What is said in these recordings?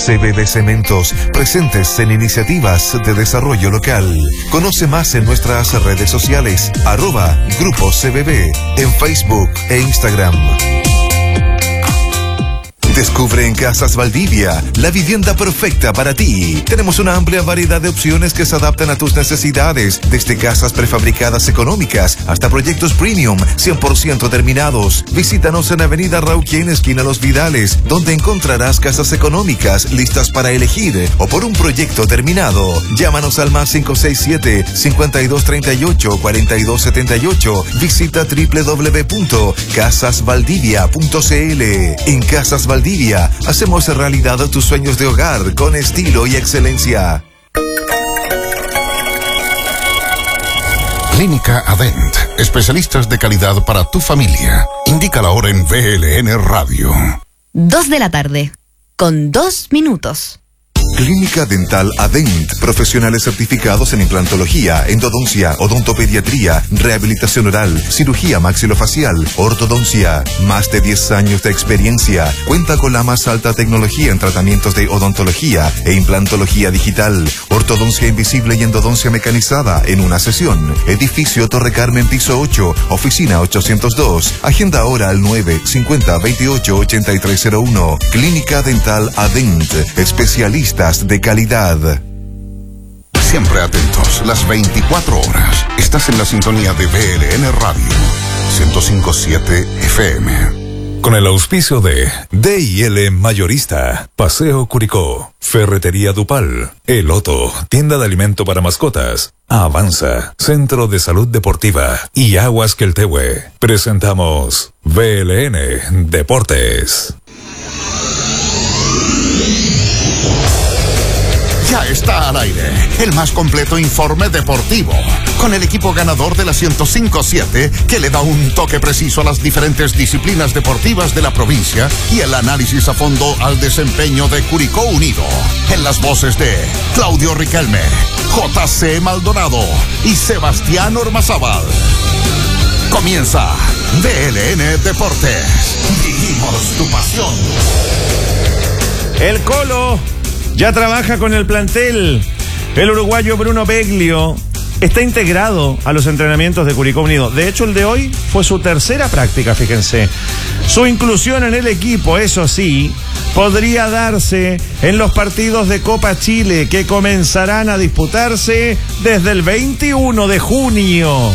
CBB Cementos, presentes en iniciativas de desarrollo local. Conoce más en nuestras redes sociales, @Grupo CBB, en Facebook e Instagram. Descubre en Casas Valdivia la vivienda perfecta para ti. Tenemos una amplia variedad de opciones que se adaptan a tus necesidades, desde casas prefabricadas económicas hasta proyectos premium 100% terminados. Visítanos en Avenida Rauquien, esquina Los Vidales, donde encontrarás casas económicas listas para elegir o por un proyecto terminado. Llámanos al más 567-5238-4278. Visita www.casasvaldivia.cl. En Casas Valdivia hacemos realidad tus sueños de hogar con estilo y excelencia. Clínica Adent, especialistas de calidad para tu familia. Indica la hora en VLN Radio. 2 de la tarde, con 2 minutos. Clínica Dental Adent, profesionales certificados en implantología, endodoncia, odontopediatría, rehabilitación oral, cirugía maxilofacial, ortodoncia. Más de 10 años de experiencia. Cuenta con la más alta tecnología en tratamientos de odontología e implantología digital, ortodoncia invisible y endodoncia mecanizada en una sesión. Edificio Torre Carmen, piso 8, oficina 802. Agenda ahora al 950-28-8301. Clínica Dental Adent, especialistas de calidad. Siempre atentos, las 24 horas. Estás en la sintonía de VLN Radio 105.7 FM. Con el auspicio de D&L Mayorista, Paseo Curicó, Ferretería Dupal, El Otto, tienda de alimento para mascotas, Avanza, Centro de Salud Deportiva y Aguas Queltehue. Presentamos VLN Deportes. Ya está al aire el más completo informe deportivo, con el equipo ganador de la 105.7 que le da un toque preciso a las diferentes disciplinas deportivas de la provincia y el análisis a fondo al desempeño de Curicó Unido. En las voces de Claudio Riquelme, JC Maldonado y Sebastián Ormazábal. Comienza VLN Deportes. Vivimos tu pasión. El Colo ya trabaja con el plantel. El uruguayo Bruno Beglio está integrado a los entrenamientos de Curicó Unido. De hecho, el de hoy fue su tercera práctica, fíjense. Su inclusión en el equipo, eso sí, podría darse en los partidos de Copa Chile que comenzarán a disputarse desde el 21 de junio.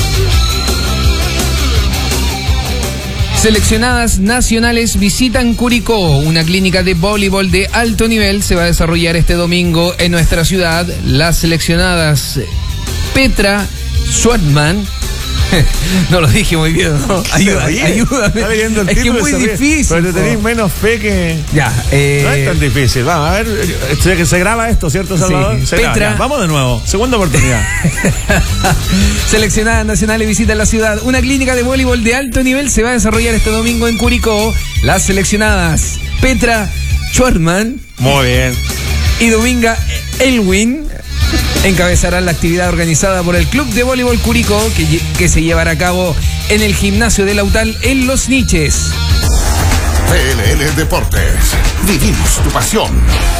Seleccionadas nacionales visitan Curicó. Una clínica de voleibol de alto nivel se va a desarrollar este domingo en nuestra ciudad. Las seleccionadas Petra Schwartzman. No lo dije muy bien, ¿no? Ayúdame. Está leyendo el título, que es muy difícil. Pero te tenéis menos fe que... Ya. No es tan difícil. Vamos a ver. Que se graba esto, ¿cierto, Salvador? Sí. Petra. Vamos de nuevo. Segunda oportunidad. Seleccionadas nacionales visitan la ciudad. Una clínica de voleibol de alto nivel se va a desarrollar este domingo en Curicó. Las seleccionadas Petra Schwartzman. Muy bien. Y Dominga Elwin encabezarán la actividad organizada por el Club de Voleibol Curicó que se llevará a cabo en el gimnasio de Lautal en Los Niches. VLN Deportes. Vivimos tu pasión.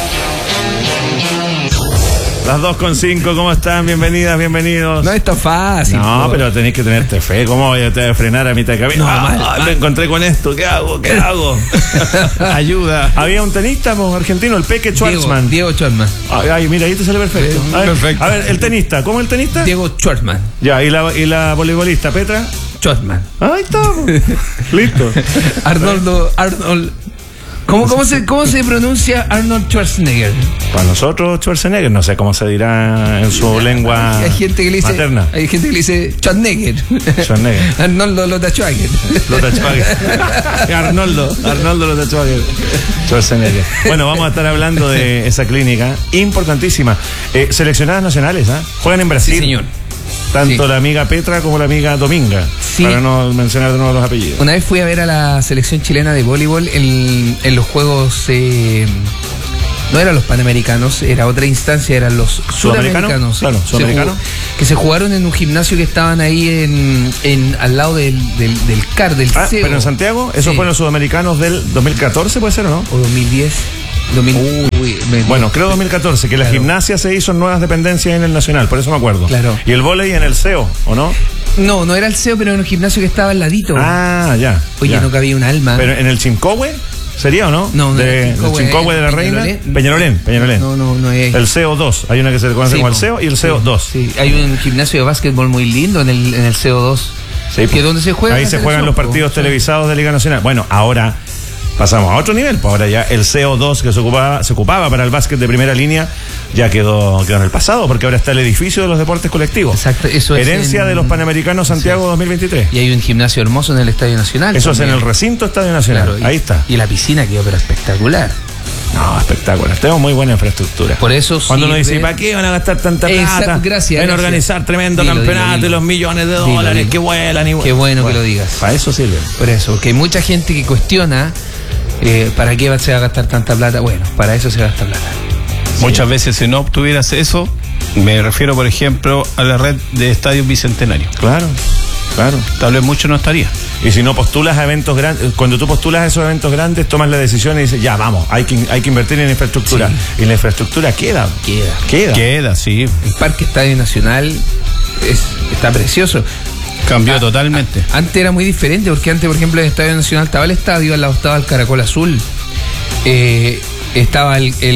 Las 2:05, ¿cómo están? Bienvenidas, bienvenidos. No es tan fácil. No, pero tenéis que tenerte fe. ¿Cómo voy a frenar a mitad de camino? No, mal. Me encontré con esto. ¿Qué hago? Ayuda. Había un tenista argentino, el Peque Schwartzman. Diego Schwartzman. Ay, mira, ahí te sale perfecto. Perfecto. A ver, el tenista. ¿Cómo es el tenista? Diego Schwartzman. Ya, ¿y la voleibolista, Petra? Schwartzman. Ahí estamos. Listo. Arnold. ¿Cómo se pronuncia Arnold Schwarzenegger? Para nosotros, Schwarzenegger, no sé cómo se dirá en su lengua hay gente que le dice, materna. Hay gente que le dice Schwarzenegger. Arnoldo Lotaschwager. Arnoldo Lotaschwager. Schwarzenegger. Bueno, vamos a estar hablando de esa clínica importantísima. Seleccionadas nacionales, ¿eh? Juegan en Brasil. Sí, señor. Tanto la amiga Petra como la amiga Dominga, para no mencionar de nuevo los apellidos. Una vez fui a ver a la selección chilena de voleibol en los Juegos, no eran los Panamericanos, era otra instancia, eran los Sudamericanos. Claro, Sudamericanos. Que se jugaron en un gimnasio que estaban ahí al lado del CAR, del CEO. Pero en Santiago, ¿esos fueron los Sudamericanos del 2014, puede ser o no? O 2010. Bueno, creo 2014, que la gimnasia se hizo en nuevas dependencias en el Nacional, por eso me acuerdo. Claro. Y el vóley en el CEO, ¿o no? No era el CEO, pero en un gimnasio que estaba al ladito. Ah, ya. Oye, ya. no cabía un alma. Pero en el Chimcohue, ¿sería o no? No, el Chimcohue de la Reina. Peñalolén. No es. El CO2, hay una que se le conoce como el CEO y el CO2. Sí, hay un gimnasio de básquetbol muy lindo en el CO2. Sí, que es donde se juega. Ahí se juegan los partidos televisados de Liga Nacional. Bueno, ahora pasamos a otro nivel, pues ahora ya el CO2 que se ocupaba para el básquet de primera línea ya quedó en el pasado, porque ahora está el edificio de los deportes colectivos. Exacto, eso es herencia de los Panamericanos Santiago 2023. Y hay un gimnasio hermoso en el Estadio Nacional. Eso también. es en el recinto Estadio Nacional. Claro, ahí está. Y la piscina quedó pero espectacular. No, espectacular. Tenemos muy buena infraestructura. Por eso cuando uno dice, ¿para qué van a gastar tanta plata en organizar tremendo campeonato y los millones de dólares que vuelan y vuelan? Qué bueno que lo digas. Para eso sirve. Por eso, porque hay mucha gente que cuestiona ¿para qué se va a gastar tanta plata? Bueno, para eso se gasta plata. Sí. Muchas veces si no obtuvieras eso, me refiero por ejemplo a la red de estadios bicentenarios. Claro. Tal vez mucho no estaría. Y si no postulas a eventos grandes, cuando tú postulas a esos eventos grandes, tomas la decisión y dices, ya vamos, hay que invertir en infraestructura. Sí. Y la infraestructura queda, sí. El Parque Estadio Nacional está precioso. Cambió totalmente. Antes era muy diferente, porque antes, por ejemplo, en el Estadio Nacional estaba el estadio, al lado estaba el Caracol Azul. Estaba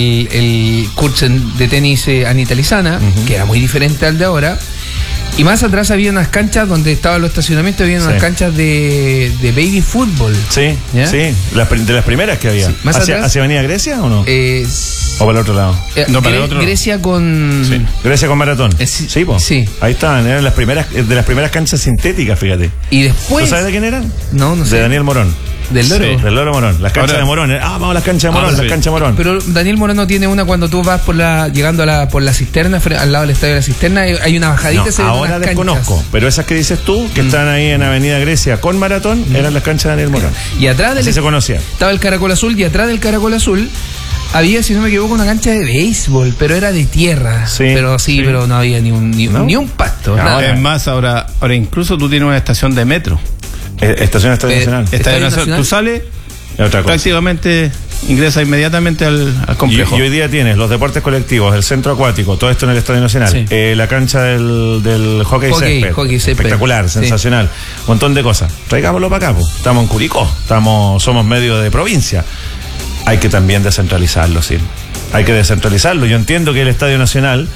el Kursen de tenis Anita Lizana, que era muy diferente al de ahora. Y más atrás había unas canchas donde estaban los estacionamientos, había unas canchas de baby fútbol. Sí, ¿ya? Sí, de las primeras que había. Sí. ¿Hacia Avenida Grecia o no? ¿O para el otro lado? No, para el otro. Grecia con... Sí. Grecia con Maratón. Sí, po. Sí. Ahí estaban, eran las primeras canchas sintéticas, fíjate. Y después... ¿Tú sabes de quién eran? No sé. De Daniel Morón. Del Loro. Sí, del Loro Morón. Las canchas de Morón. Vamos a las canchas de Morón, las canchas de Morón. Pero Daniel Morón no tiene una cuando tú vas llegando por la cisterna, al lado del estadio de la cisterna, hay una bajadita. No, ahora desconozco, pero esas que dices tú, que están ahí en Avenida Grecia con Maratón, eran las canchas de Daniel Morón. Y atrás se conocía. Estaba el Caracol Azul, y atrás del Caracol Azul había, si no me equivoco, una cancha de béisbol, pero era de tierra. Sí, pero no había ni un pasto. Es más, ahora incluso tú tienes una estación de metro. Estación Nacional. Estadio Nacional. Tú sales, prácticamente ingresas inmediatamente al complejo. Y hoy día tienes los deportes colectivos, el centro acuático, todo esto en el Estadio Nacional, la cancha del hockey césped. Espectacular, sensacional, un montón de cosas. Traigámoslo para acá, estamos en Curicó, somos medio de provincia. Hay que también descentralizarlo, sí. Hay que descentralizarlo. Yo entiendo que el Estadio Nacional,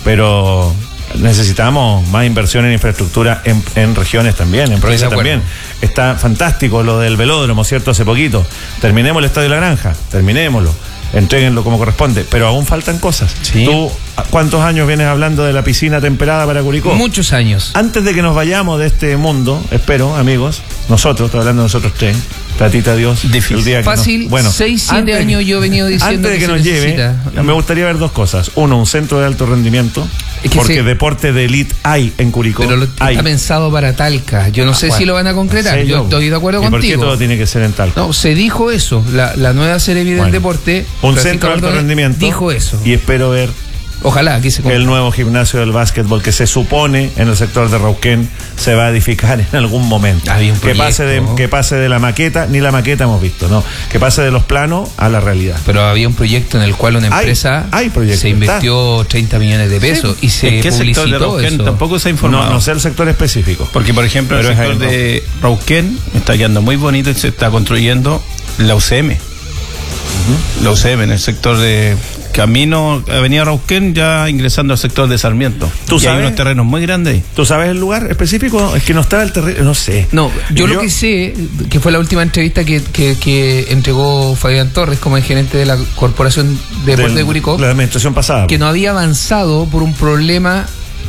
pero necesitamos más inversión en infraestructura en regiones también, en provincias también. Está fantástico lo del velódromo, ¿cierto? Hace poquito. Terminemos el Estadio La Granja, terminémoslo, entréguenlo como corresponde, pero aún faltan cosas. Sí. ¿Tú cuántos años vienes hablando de la piscina temperada para Curicó? Muchos años. Antes de que nos vayamos de este mundo, espero, amigos, nosotros, estoy hablando de nosotros tres, Tatita Dios, difícil. El día que fácil, 6-7 años yo he venido diciendo antes de que nos lleve, me gustaría ver dos cosas. Uno, un centro de alto rendimiento, porque deporte de elite hay en Curicó. Pero está pensado para Talca. Yo no sé si lo van a concretar. Yo estoy de acuerdo contigo. ¿Por qué todo tiene que ser en Talca? No, se dijo eso. La nueva Seremi del deporte, un centro de alto rendimiento, dijo eso. Y espero ver Ojalá aquí se cumpla. El nuevo gimnasio del básquetbol que se supone en el sector de Rauquén se va a edificar en algún momento. Que pase de la maqueta, ni la maqueta hemos visto, ¿no? Que pase de los planos a la realidad. Pero había un proyecto en el cual una empresa se invirtió 30 millones de pesos y se publicitó de Rauquén eso. Tampoco se ha informado. No sé el sector específico. Porque, por ejemplo, el sector de Rauquén está quedando muy bonito y se está construyendo la UCM. La UCM en el sector de Camino Avenida Rauquén, ya ingresando al sector de Sarmiento. ¿Tú hay unos terrenos muy grandes ahí. ¿Tú sabes el lugar específico? Es que no estaba el terreno, no sé. No, yo lo que sé, que fue la última entrevista que entregó Fabián Torres como el gerente de la Corporación de Deportes de Curicó, la administración pasada, que no había avanzado por un problema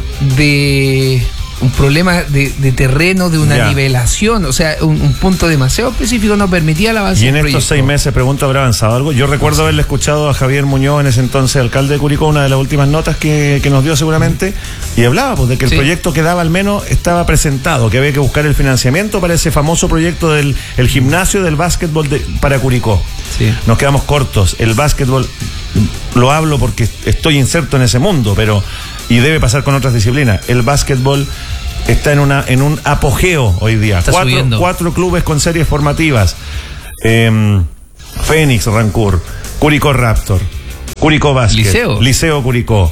de terreno, de una nivelación, o sea, un punto demasiado específico no permitía el avance. Y en estos 6 meses, pregunto, ¿habrá avanzado algo? Yo recuerdo haberle escuchado a Javier Muñoz, en ese entonces alcalde de Curicó, una de las últimas notas que nos dio seguramente, y hablaba pues de que el proyecto que daba al menos estaba presentado, que había que buscar el financiamiento para ese famoso proyecto del gimnasio del básquetbol para Curicó. Nos quedamos cortos. El básquetbol, lo hablo porque estoy inserto en ese mundo, y debe pasar con otras disciplinas. El básquetbol está en un apogeo hoy día. 4 clubes con series formativas. Fénix, Rancur, Curicó Raptor, Curicó Básquet, Liceo Curicó,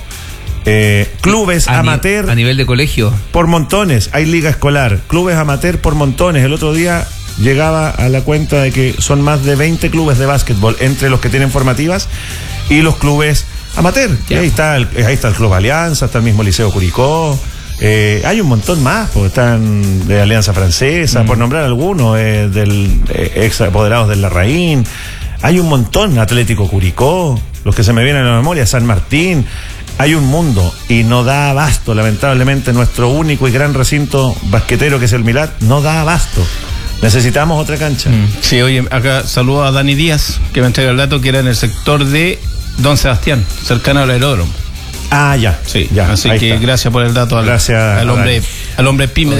clubes amateur a nivel de colegio por montones, hay liga escolar, clubes amateur por montones. El otro día llegaba a la cuenta de que son más de 20 clubes de básquetbol entre los que tienen formativas y los clubes amateur. Ahí está el Club Alianza, está el mismo Liceo Curicó. Hay un montón más, porque están de Alianza Francesa, por nombrar algunos, del ex apoderados del Larraín. Hay un montón, Atlético Curicó, los que se me vienen a la memoria, San Martín. Hay un mundo y no da abasto, lamentablemente, nuestro único y gran recinto basquetero, que es el Milat, no da abasto. Necesitamos otra cancha. Sí, oye, acá saludo a Dani Díaz, que me entrega el dato que era en el sector de Don Sebastián, cercano al aeródromo. Ah, ya. Sí, ya. Así que está. Gracias por el dato al hombre pyme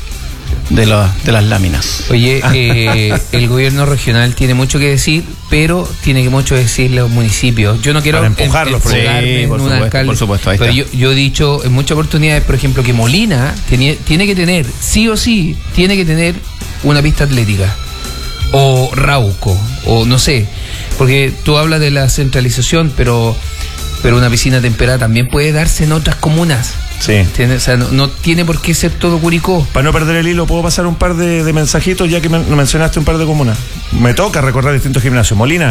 de las láminas. Oye, el gobierno regional tiene mucho que decir, pero tiene que mucho decir los municipios. Yo no quiero empujarlos por supuesto, ahí pero está. yo he dicho en muchas oportunidades, por ejemplo, que Molina tiene que tener, sí o sí, tiene que tener una pista atlética. O Rauco, o no sé. Porque tú hablas de la centralización, pero una piscina temperada también puede darse en otras comunas. Sí. O sea, no tiene por qué ser todo Curicó. Para no perder el hilo, puedo pasar un par de mensajitos, ya que mencionaste un par de comunas. Me toca recordar distintos gimnasios. Molina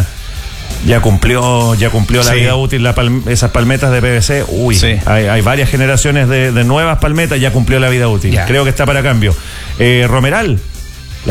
ya cumplió la vida útil, esas palmetas de PVC. Uy, sí. Hay varias generaciones de nuevas palmetas, ya cumplió la vida útil. Ya. Creo que está para cambio. Romeral, la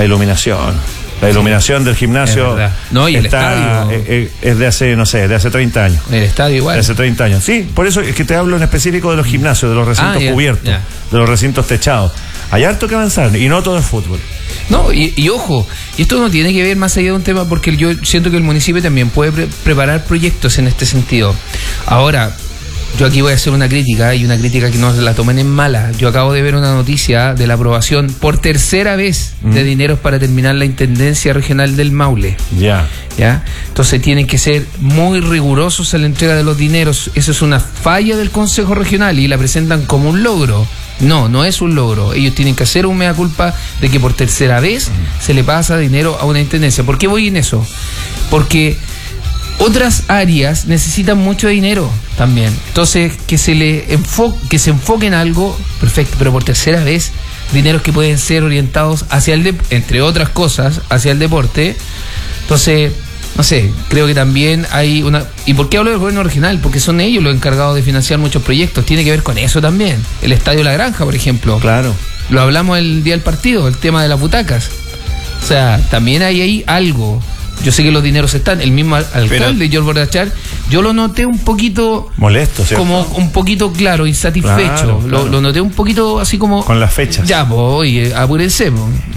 iluminación del gimnasio. No, y el estadio es de hace, no sé, de hace 30 años. El estadio igual. De hace 30 años. Sí, por eso es que te hablo en específico de los gimnasios, de los recintos cubiertos, de los recintos techados. Hay harto que avanzar y no todo es fútbol. No, y ojo, y esto no tiene que ver más allá de un tema, porque yo siento que el municipio también puede preparar proyectos en este sentido. Ahora, yo aquí voy a hacer una crítica, y una crítica que no la tomen en mala. Yo acabo de ver una noticia de la aprobación por tercera vez de dineros para terminar la Intendencia Regional del Maule. ¿Ya? Entonces tienen que ser muy rigurosos en la entrega de los dineros. Eso es una falla del Consejo Regional y la presentan como un logro. No es un logro. Ellos tienen que hacer un mea culpa de que por tercera vez se le pasa dinero a una intendencia. ¿Por qué voy en eso? Porque otras áreas necesitan mucho dinero también. Entonces, que se enfoque en algo, perfecto, pero por tercera vez, dineros que pueden ser orientados hacia entre otras cosas, hacia el deporte. Entonces, no sé, creo que también hay una... ¿Y por qué hablo del gobierno regional? Porque son ellos los encargados de financiar muchos proyectos. Tiene que ver con eso también. El Estadio La Granja, por ejemplo. Claro. Lo hablamos el día del partido, el tema de las butacas. O sea, también hay ahí algo. Yo sé que los dineros están. El mismo alcalde, George Bordachar, yo lo noté un poquito... molesto, ¿cierto? Como un poquito, claro, insatisfecho. Claro. Lo noté un poquito así como... con las fechas. Ya, pues, apúrense.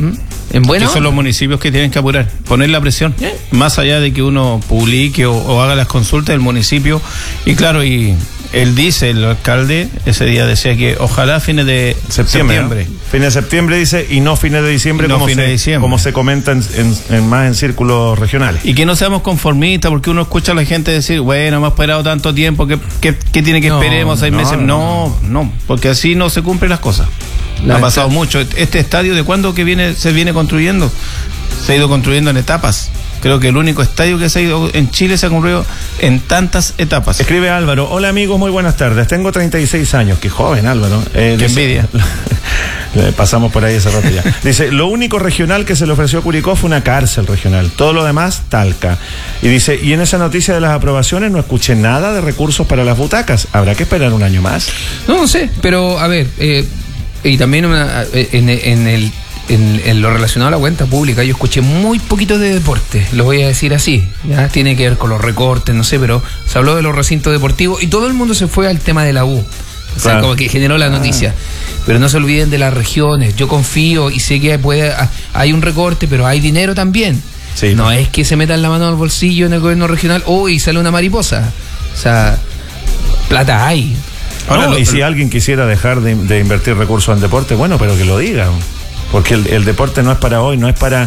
En buena son los municipios que tienen que apurar, poner la presión. Más allá de que uno publique o haga las consultas del municipio. Y claro, y él dice, el alcalde, ese día decía que ojalá fines de septiembre. ¿No? Fines de septiembre dice, y no fines de diciembre, como se comenta más en círculos regionales. Y que no seamos conformistas, porque uno escucha a la gente decir, bueno, hemos esperado tanto tiempo, ¿qué tiene que esperemos 6 meses? No, porque así no se cumplen las cosas. Ha pasado mucho. Este estadio, ¿de cuándo se viene construyendo? Se ha ido construyendo en etapas. Creo que el único estadio que se ha ido en Chile se ha construido en tantas etapas. Escribe Álvaro: hola amigos, muy buenas tardes. Tengo 36 años. Qué joven, Álvaro. Qué envidia. Pasamos por ahí ese rato ya. Dice: lo único regional que se le ofreció a Curicó fue una cárcel regional. Todo lo demás, Talca. Y dice: y en esa noticia de las aprobaciones no escuché nada de recursos para las butacas. ¿Habrá que esperar un año más? No sé, pero a ver, y también en lo relacionado a la cuenta pública, yo escuché muy poquito de deporte, lo voy a decir así, ya tiene que ver con los recortes, no sé, pero se habló de los recintos deportivos y todo el mundo se fue al tema de la U, o sea, como que generó la noticia. Pero no se olviden de las regiones. Yo confío y sé que hay un recorte, pero hay dinero también. Sí, no es que se metan la mano al bolsillo en el gobierno regional, y sale una mariposa. O sea, plata hay. Ahora, y si alguien quisiera dejar de invertir recursos en deporte, bueno, pero que lo diga. Porque el deporte no es para hoy, no es para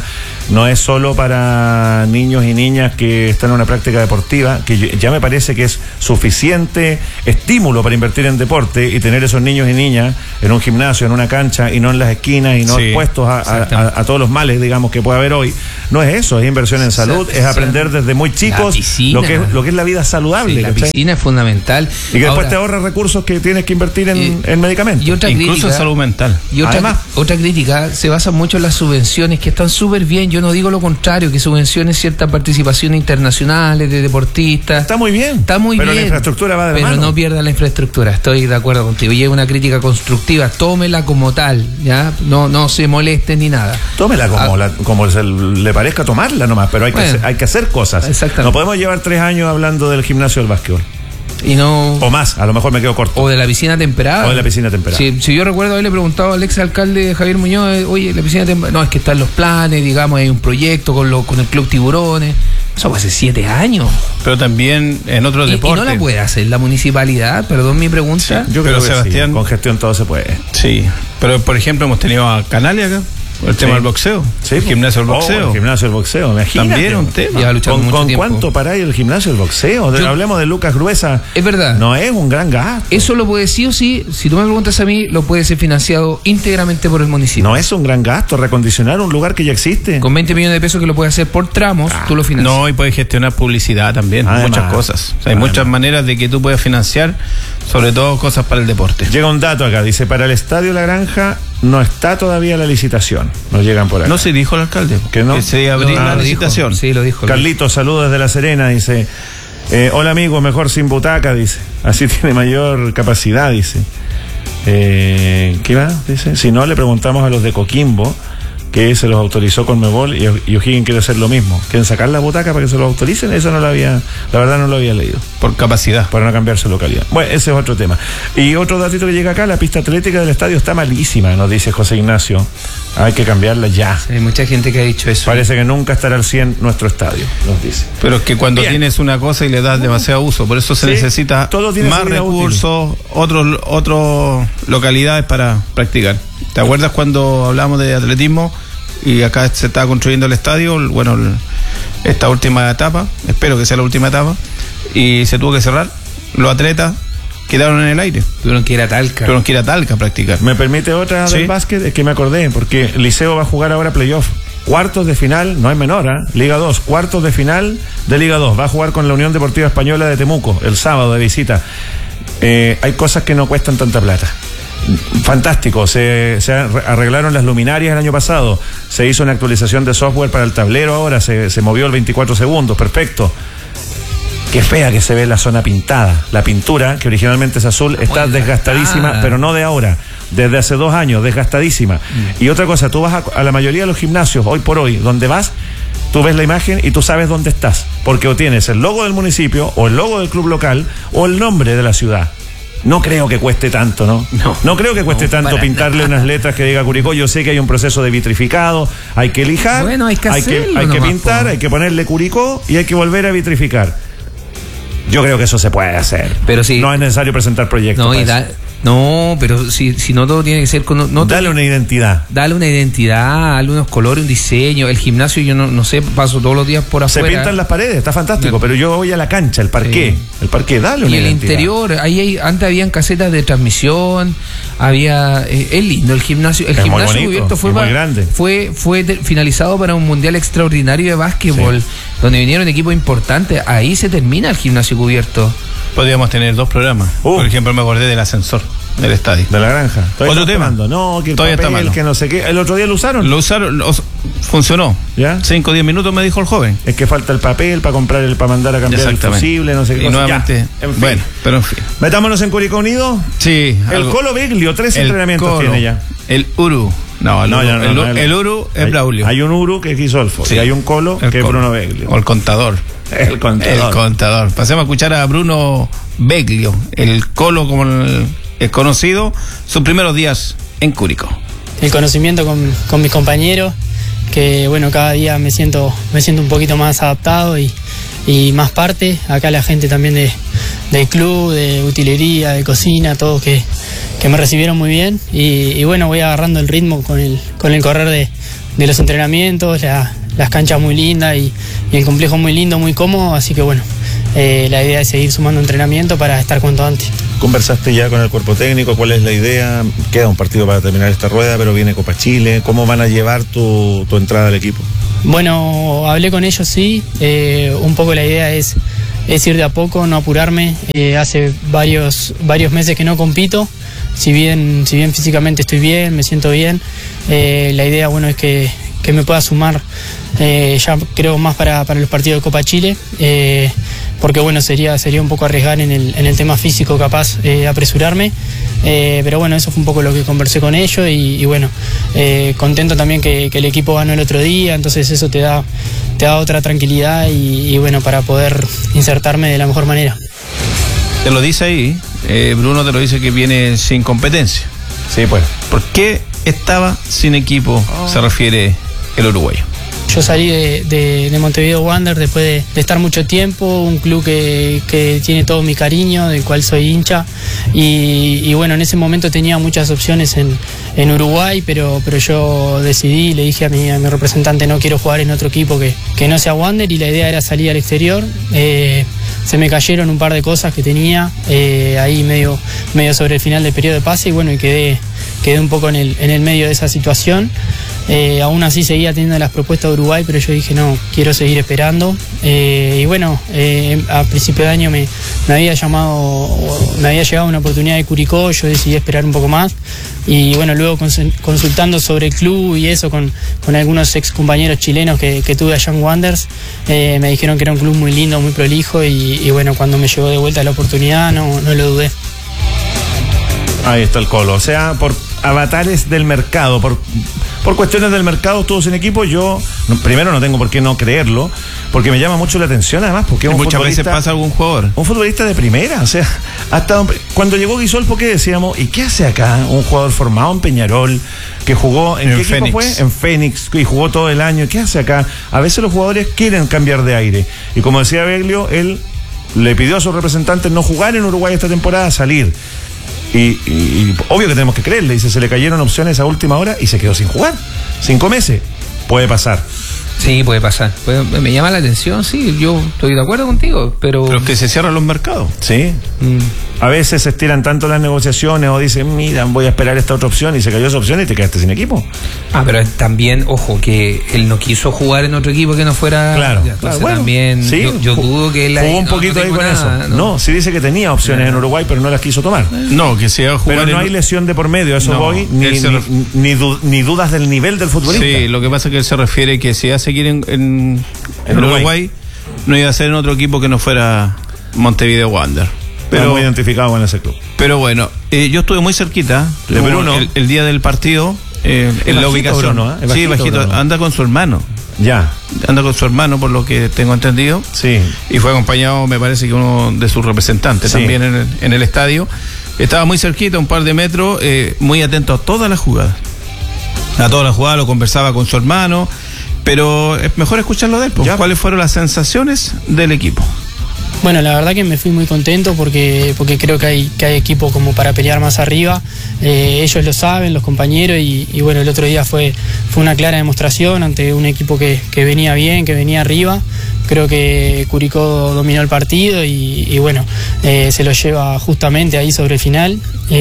no es solo para niños y niñas que están en una práctica deportiva, que ya me parece que es suficiente estímulo para invertir en deporte y tener esos niños y niñas en un gimnasio, en una cancha y no en las esquinas y no expuestos a todos los males, digamos, que puede haber hoy. No es eso, es inversión en salud, es aprender desde muy chicos lo que es la vida saludable. Sí, la piscina es fundamental. Y que después te ahorras recursos que tienes que invertir en medicamentos. Y otra incluso crítica, en salud mental. Y otra crítica se basa mucho en las subvenciones, que están súper bien. Yo no digo lo contrario, que subvenciones ciertas participaciones internacionales de deportistas. Está muy bien. Está muy bien. Pero la infraestructura va de Pero mano. no pierda la infraestructura. Estoy de acuerdo contigo. Y es una crítica constructiva. Tómela como tal, ¿ya? No se moleste ni nada. Tómela como le parezca tomarla nomás, pero hay que hacer cosas. Exactamente. No podemos llevar 3 años hablando del gimnasio del básquetbol. Y no... O más, a lo mejor me quedo corto. O de la piscina temperada. O de la piscina temperada. Si yo recuerdo haberle preguntado al ex alcalde Javier Muñoz, oye, la piscina temperada, no, es que están los planes, digamos, hay un proyecto con el Club Tiburones. Eso fue hace 7 años. Pero también en otros deportes. Y no la puede hacer la municipalidad, perdón mi pregunta. Sí, yo creo que Sebastián, sí, con gestión todo se puede. Sí, pero por ejemplo hemos tenido a Canales acá. El tema del boxeo. Sí, el gimnasio del boxeo. El gimnasio del boxeo, imagínate. También un tema. ¿Con cuánto paráis el gimnasio del boxeo? Hablemos de Lucas Gruesa. Es verdad. No es un gran gasto. Eso lo puede sí o sí, si tú me preguntas a mí, lo puede ser financiado íntegramente por el municipio. No es un gran gasto recondicionar un lugar que ya existe. Con 20 millones de pesos que lo puedes hacer por tramos, tú lo financias. No, y puedes gestionar publicidad también, muchas cosas. O sea, hay muchas maneras de que tú puedas financiar, sobre todo cosas para el deporte. Llega un dato acá, dice, para el Estadio La Granja no está todavía la licitación. Nos llegan por acá. No se dijo el alcalde que no. Que se abrir la licitación. Sí, lo dijo. Carlitos, saludos desde La Serena, dice. Hola amigo, mejor sin butaca, dice. Así tiene mayor capacidad, dice. ¿Qué va? Dice. Si no, le preguntamos a los de Coquimbo, que se los autorizó Conmebol, y O'Higgins quiere hacer lo mismo. ¿Quieren sacar la butaca para que se lo autoricen? Eso la verdad no lo había leído. Por capacidad. Para no cambiar su localidad. Bueno, ese es otro tema. Y otro datito que llega acá, la pista atlética del estadio está malísima, nos dice José Ignacio. Hay que cambiarla ya. Sí, hay mucha gente que ha dicho eso. Parece que nunca estará al 100 nuestro estadio, nos dice. Pero es que cuando tienes una cosa y le das demasiado uso, por eso se necesita más recursos, otras localidades para practicar. ¿Te acuerdas cuando hablamos de atletismo y acá se estaba construyendo el estadio? Bueno, esta última etapa, espero que sea la última etapa, y se tuvo que cerrar. Los atletas quedaron en el aire. Tuvieron que ir a Talca. A practicar. ¿Me permite otra del básquet? Es que me acordé, porque Liceo va a jugar ahora playoff. Cuartos de final, no es menor, Liga 2, cuartos de final de Liga 2. Va a jugar con la Unión Deportiva Española de Temuco, el sábado de visita. Hay cosas que no cuestan tanta plata. Fantástico, se arreglaron las luminarias el año pasado, se hizo una actualización de software para el tablero ahora, se movió el 24 segundos, perfecto. Qué fea que se ve la zona pintada, la pintura que originalmente es azul está desgastadísima, pero no de ahora, desde hace 2 años, desgastadísima. Y otra cosa, tú vas a la mayoría de los gimnasios, hoy por hoy, donde vas, tú ves la imagen y tú sabes dónde estás, porque o tienes el logo del municipio, o el logo del club local, o el nombre de la ciudad. No creo que cueste tanto, ¿no? No creo que cueste tanto pintarle unas letras que diga Curicó. Yo sé que hay un proceso de vitrificado, hay que lijar, bueno, hay que pintar, hay que ponerle Curicó y hay que volver a vitrificar. Yo creo que eso se puede hacer. Pero sí. No es necesario presentar proyectos. No, pero si no todo tiene que ser con... Dale una identidad. Dale una identidad, dale unos colores, un diseño. El gimnasio, yo no sé, paso todos los días por afuera. Se pintan las paredes, está fantástico, pero yo voy a la cancha, el parqué. Sí. El parqué, dale una identidad. Y el interior, antes habían casetas de transmisión, había... es lindo el gimnasio. El gimnasio cubierto fue muy grande. Fue finalizado para un mundial extraordinario de básquetbol, donde vinieron equipos importantes. Ahí se termina el gimnasio cubierto. Podríamos tener 2 programas. Por ejemplo, me acordé del ascensor del estadio. De La Granja. Otro tema. No, que el todavía papel, está malo. Que no sé qué. El otro día lo usaron. Funcionó. ¿Ya? 5 o 10 minutos me dijo el joven. Es que falta el papel para mandar a cambiar el fusible, no sé qué. Y nuevamente. En fin. Bueno, pero en fin. Metámonos en Curicó Unido. Sí. El Colo Beglio, 3 entrenamientos tiene ya. El Uru. El Uru es Braulio. Hay un Uru que es Gisolfo. Y hay un Colo que es Bruno Beglio. O el contador. El contador. Pasemos a escuchar a Bruno Beglio, el Colo como es conocido, sus primeros días en Curicó. El conocimiento con mis compañeros, que bueno, cada día me siento un poquito más adaptado y más parte. Acá la gente también del club, de utilería, de cocina, todos que me recibieron muy bien y bueno, voy agarrando el ritmo con el correr de los entrenamientos, las canchas muy lindas y el complejo muy lindo, muy cómodo, así que bueno, la idea es seguir sumando entrenamiento para estar cuanto antes. ¿Conversaste ya con el cuerpo técnico? ¿Cuál es la idea? Queda un partido para terminar esta rueda, pero viene Copa Chile. ¿Cómo van a llevar tu entrada al equipo? Bueno, hablé con ellos, sí. Un poco la idea es ir de a poco, no apurarme. Hace varios meses que no compito. Si bien físicamente estoy bien, me siento bien, la idea, bueno, es que me pueda sumar, ya creo más para los partidos de Copa Chile, porque bueno, sería un poco arriesgar en el tema físico, capaz apresurarme, pero bueno, eso fue un poco lo que conversé con ellos y bueno, contento también que el equipo ganó el otro día, entonces eso te da otra tranquilidad y bueno, para poder insertarme de la mejor manera. Te lo dice ahí, Bruno te lo dice que viene sin competencia. Sí, pues. ¿Por qué estaba sin equipo, se refiere el uruguayo? Yo salí de Montevideo Wanderers después de estar mucho tiempo, un club que tiene todo mi cariño, del cual soy hincha, y bueno, en ese momento tenía muchas opciones en Uruguay, pero yo decidí, le dije a mi representante, no quiero jugar en otro equipo que no sea Wanderers, y la idea era salir al exterior. Se me cayeron un par de cosas que tenía ahí medio sobre el final del periodo de pase, y bueno, y quedé un poco en el medio de esa situación. Aún así seguía teniendo las propuestas de Uruguay, pero yo dije no, quiero seguir esperando, y bueno, a principio de año me había llegado una oportunidad de Curicó, yo decidí esperar un poco más, y bueno, luego consultando sobre el club y eso con algunos ex compañeros chilenos que tuve allá en Wanderers, me dijeron que era un club muy lindo, muy prolijo, y bueno, cuando me llegó de vuelta la oportunidad no lo dudé. Ahí está el Colo, o sea, por avatares del mercado, por cuestiones del mercado estuvo sin equipo. Yo primero no tengo por qué no creerlo, porque me llama mucho la atención, además, porque muchas veces pasa algún jugador, un futbolista de primera, o sea, hasta cuando llegó Guisol, ¿por qué decíamos? ¿Y qué hace acá un jugador formado en Peñarol, que jugó en qué equipo fue? En Fénix, y jugó todo el año? ¿Qué hace acá? A veces los jugadores quieren cambiar de aire, y como decía Beglio, él le pidió a sus representantes no jugar en Uruguay esta temporada, salir. Y obvio que tenemos que creerle, dice, se le cayeron opciones a última hora y se quedó sin jugar. 5 meses. Puede pasar. Sí, puede pasar. Me llama la atención, sí, yo estoy de acuerdo contigo, pero es que se cierran los mercados. Sí. A veces se estiran tanto las negociaciones o dicen, mira, voy a esperar esta otra opción, y se cayó esa opción y te quedaste sin equipo. Pero también, ojo, que él no quiso jugar en otro equipo que no fuera. Claro, entonces, bueno, también sí, yo dudo que él jugó un poquito ahí con nada, eso. No, sí dice que tenía opciones en Uruguay, pero no las quiso tomar. No, que se va a jugar. Pero no hay lesión de por medio, a eso voy, ni dudas del nivel del futbolista. Sí, lo que pasa es que él se refiere que si va a seguir en Uruguay, no iba a ser en otro equipo que no fuera Montevideo Wanderers. Pero muy identificado con ese club. Pero bueno, yo estuve muy cerquita de Bruno el día del partido, en la ubicación. Bruno, ¿eh? Sí, bajito. Bruno. Anda con su hermano. Ya. Anda con su hermano, por lo que tengo entendido. Sí. Y fue acompañado, me parece que uno de sus representantes también en el estadio. Estaba muy cerquita, un par de metros, muy atento a todas las jugadas. A todas las jugadas, lo conversaba con su hermano. Pero es mejor escucharlo de él. ¿Cuáles fueron las sensaciones del equipo? Bueno, la verdad que me fui muy contento porque creo que hay equipo como para pelear más arriba. Ellos lo saben, los compañeros, y bueno, el otro día fue una clara demostración ante un equipo que venía bien, que venía arriba. Creo que Curicó dominó el partido y bueno, se lo lleva justamente ahí sobre el final.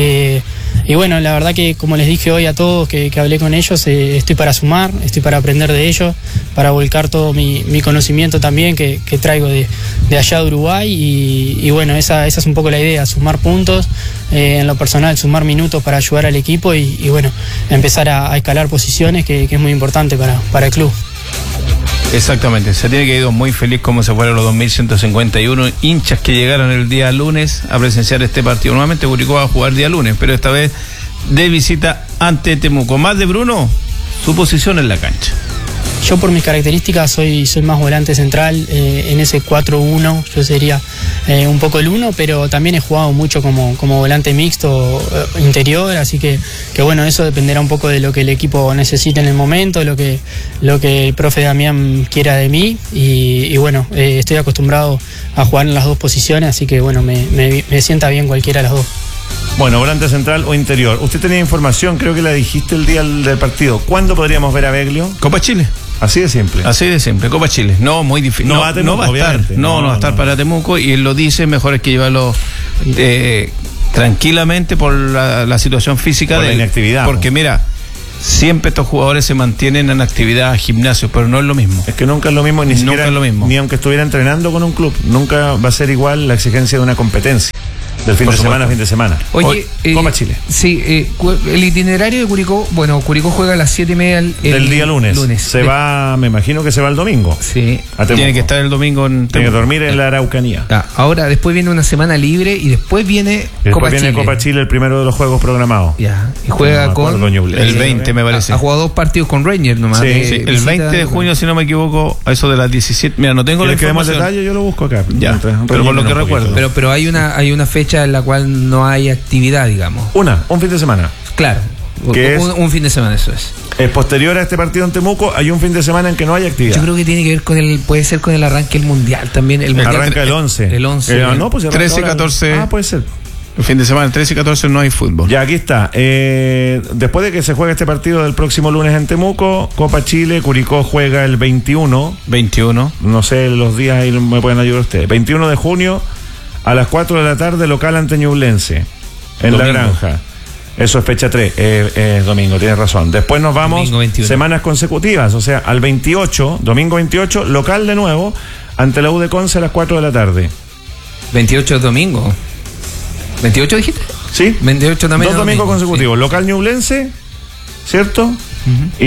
Y bueno, la verdad que, como les dije hoy a todos que hablé con ellos, estoy para sumar, estoy para aprender de ellos, para volcar todo mi conocimiento también que traigo de allá de Uruguay, y bueno, esa es un poco la idea, sumar puntos, en lo personal sumar minutos para ayudar al equipo y bueno, empezar a escalar posiciones, que es muy importante para el club. Exactamente, se tiene que ir muy feliz como se fueron los 2.151 hinchas que llegaron el día lunes a presenciar este partido. Nuevamente Curicó va a jugar día lunes, pero esta vez de visita ante Temuco. Más de Bruno, su posición en la cancha. Yo por mis características soy más volante central, en ese 4-1 yo sería un poco el 1, pero también he jugado mucho como volante mixto interior, así que bueno, eso dependerá un poco de lo que el equipo necesite en el momento, lo que el profe Damián quiera de mí, y bueno, estoy acostumbrado a jugar en las dos posiciones, así que bueno, me sienta bien cualquiera de las dos. Bueno, volante central o interior. Usted tenía información, creo que la dijiste el día del partido. ¿Cuándo podríamos ver a Beglio? Copa Chile. Así de simple. Así de simple, Copa Chile. No, muy difícil. No va a Temuco, estar. obviamente. No va a estar para Temuco, y él lo dice, mejor es que llevarlo tranquilamente por la situación física por la inactividad. Porque mira, siempre estos jugadores se mantienen en actividad, gimnasio, pero no es lo mismo. Es que nunca es lo mismo, ni siquiera, es lo mismo. ni aunque estuviera entrenando con un club, nunca va a ser igual la exigencia de una competencia. Del fin de semana a fin de semana. Oye, Copa Chile. Sí, el itinerario de Curicó, bueno, Curicó juega a las 7:30 del día lunes. Se va, me imagino que se va el domingo. Sí. Tiene que estar el domingo en Tiene que dormir en la Araucanía. Ahora, después viene una semana libre y después viene Copa Chile. Copa Chile, el primero de los juegos programados. Ya. Y juega con el 20, me parece. Ha jugado 2 partidos con Rangers nomás. Sí, el 20 de junio, si no me equivoco, a eso de las 17. Mira, no tengo la información. ¿Queremos detalle? Yo lo busco acá. Ya, pero por lo que recuerdo. Pero hay una fecha en la cual no hay actividad, digamos. Un fin de semana. Claro. Un fin de semana, eso es. Posterior a este partido en Temuco, hay un fin de semana en que no hay actividad. Yo creo que tiene que ver puede ser con el arranque del Mundial también. El mundial arranca el 11. El 11. No, pues 13 y 14. Puede ser. El fin de semana, el 13 y 14 no hay fútbol. Ya, aquí está. Después de que se juegue este partido del próximo lunes en Temuco, Copa Chile, Curicó juega el 21. No sé los días, ahí me pueden ayudar ustedes. 21 de junio a las 4 de la tarde, local ante Ñublense, en domingo. La Granja. Eso es fecha 3, domingo, tienes razón. Después nos vamos semanas consecutivas, o sea, al 28, domingo 28, local de nuevo, ante la U de Conce a las 4 de la tarde. 28 es domingo. ¿28 dijiste? Sí. 28 también. 2 domingos consecutivos. Sí. Local Ñublense, ¿cierto? Uh-huh.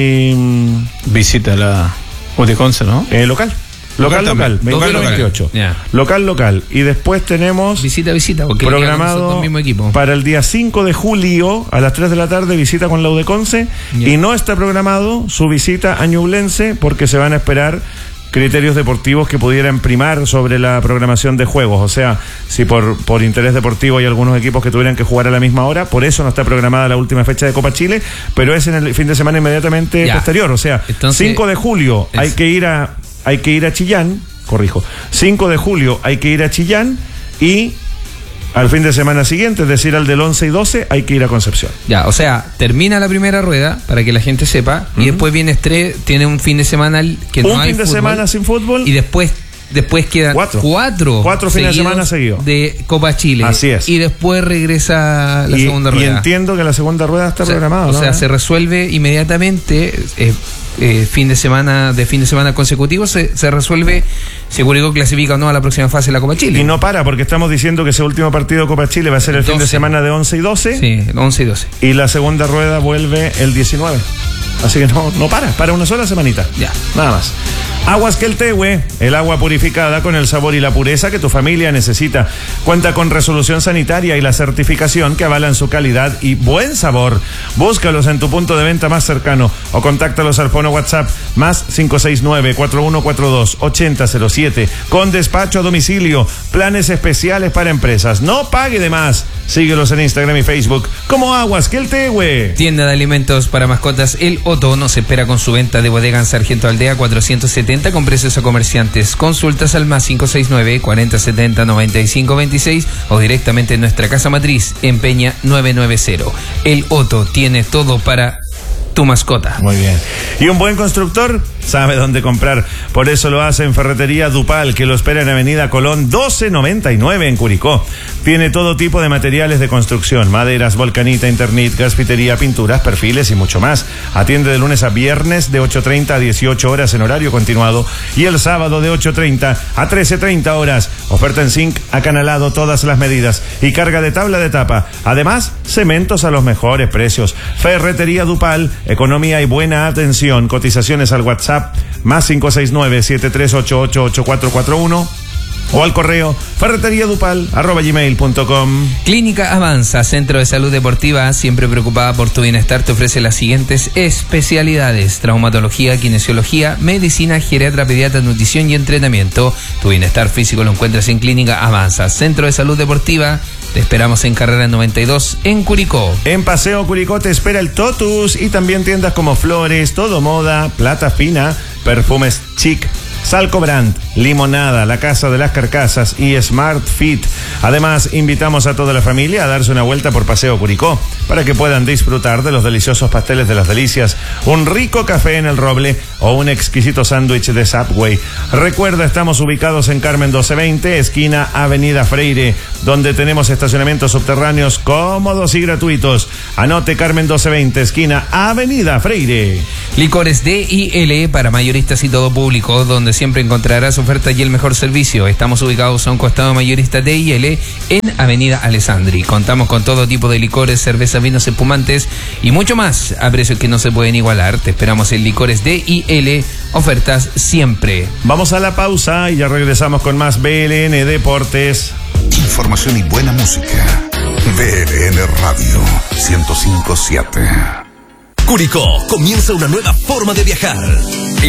Y visita la U de Conce, ¿no? Local. Local, 28. Yeah. Local. Y después tenemos visita, porque programado para el día 5 de julio a las 3 de la tarde visita con la U de Conce. Yeah. Y no está programado su visita a Ñublense porque se van a esperar criterios deportivos que pudieran primar sobre la programación de juegos. O sea, si por interés deportivo hay algunos equipos que tuvieran que jugar a la misma hora, por eso no está programada la última fecha de Copa Chile, pero es en el fin de semana inmediatamente posterior. O sea, entonces, 5 de julio hay que ir a Chillán, 5 de julio hay que ir a Chillán y al fin de semana siguiente, es decir, al del 11 y 12, hay que ir a Concepción. Ya, o sea, termina la primera rueda, para que la gente sepa, y después viene tiene un fin de semana que no hay fútbol. Un fin de semana sin fútbol. Y después quedan cuatro fines de semana seguidos de Copa Chile. Así es. Y después regresa la segunda rueda. Y entiendo que la segunda rueda está programada. O sea, se resuelve inmediatamente, fin de semana consecutivo, se resuelve si Curicó clasifica o no a la próxima fase de la Copa Chile. Y no para, porque estamos diciendo que ese último partido de Copa Chile va a ser el 12. Fin de semana de 11 y 12. Sí, 11 y 12. Y la segunda rueda vuelve el 19. Así que no para una sola semanita. Ya. Nada más. Aguas Queltehue, el agua purificada con el sabor y la pureza que tu familia necesita. Cuenta con resolución sanitaria y la certificación que avalan su calidad y buen sabor. Búscalos en tu punto de venta más cercano o contáctalos al fono WhatsApp más 569-4142-8007 con despacho a domicilio, planes especiales para empresas. No pague de más. Síguelos en Instagram y Facebook como Aguas Queltehue. Tienda de alimentos para mascotas El Otto nos espera con su venta de bodega en Sargento Aldea 470 con precios a comerciantes. Consultas al más 569-4070-9526 o directamente en nuestra casa matriz en Peña 990. El Otto tiene todo para tu mascota. Muy bien. Y un buen constructor sabe dónde comprar. Por eso lo hace en Ferretería Dupal, que lo espera en Avenida Colón 1299 en Curicó. Tiene todo tipo de materiales de construcción: maderas, volcanita, Internit, gasfitería, pinturas, perfiles y mucho más. Atiende de lunes a viernes de 8:30 a 18 horas en horario continuado y el sábado de 8:30 a 13:30 horas. Oferta en zinc acanalado, todas las medidas y carga de tabla de tapa. Además, cementos a los mejores precios. Ferretería Dupal, economía y buena atención. Cotizaciones al WhatsApp más 569-7388-8441 o al correo ferreteriadupal@gmail.com. Clínica Avanza, Centro de Salud Deportiva, siempre preocupada por tu bienestar, te ofrece las siguientes especialidades: traumatología, kinesiología, medicina, geriatra, pediatra, nutrición y entrenamiento. Tu bienestar físico lo encuentras en Clínica Avanza, Centro de Salud Deportiva. Te esperamos en Carrera 92 en Curicó. En Paseo Curicó te espera el Totus y también tiendas como Flores, Todo Moda, Plata Fina, Perfumes Chic, Salco Brand, Limonada, La Casa de las Carcasas y Smart Fit. Además, invitamos a toda la familia a darse una vuelta por Paseo Curicó para que puedan disfrutar de los deliciosos pasteles de las delicias, un rico café en el Roble o un exquisito sándwich de Subway. Recuerda, estamos ubicados en Carmen 1220, esquina Avenida Freire, donde tenemos estacionamientos subterráneos cómodos y gratuitos. Anote: Carmen 1220, esquina Avenida Freire. Licores D&L para mayoristas y todo público, donde siempre encontrarás ofertas y el mejor servicio. Estamos ubicados a un costado mayorista D&L en Avenida Alessandri. Contamos con todo tipo de licores, cervezas, vinos espumantes y mucho más a precios que no se pueden igualar. Te esperamos en Licores D&L, ofertas siempre. Vamos a la pausa y ya regresamos con más BLN Deportes. Información y buena música. BLN Radio 105.7. Curicó comienza una nueva forma de viajar.